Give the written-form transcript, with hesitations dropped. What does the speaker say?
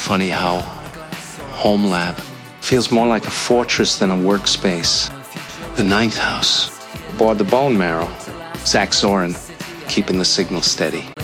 funny how Home Lab feels more like a fortress than a workspace. The Ninth House, aboard the Bone Marrow, Zach Zorin, keeping the signal steady.